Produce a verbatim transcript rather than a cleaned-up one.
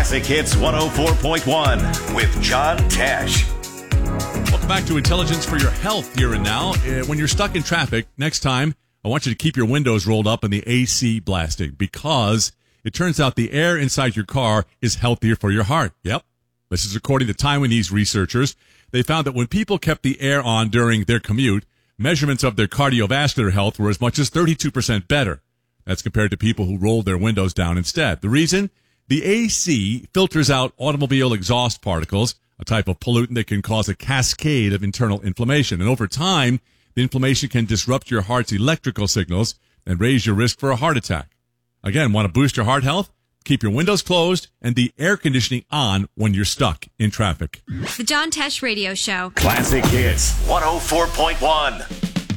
Classic Hits one oh four point one with John Tesh. Welcome back to Intelligence for Your Health here and now. Uh, when you're stuck in traffic, next time, I want you to keep your windows rolled up and the A C blasting because it turns out the air inside your car is healthier for your heart. Yep. This is according to Taiwanese researchers. They found that when people kept the air on during their commute, measurements of their cardiovascular health were as much as thirty-two percent better. That's compared to people who rolled their windows down instead. The reason? The A C filters out automobile exhaust particles, a type of pollutant that can cause a cascade of internal inflammation. And over time, the inflammation can disrupt your heart's electrical signals and raise your risk for a heart attack. Again, want to boost your heart health? Keep your windows closed and the air conditioning on when you're stuck in traffic. The John Tesh Radio Show. Classic Hits one oh four point one.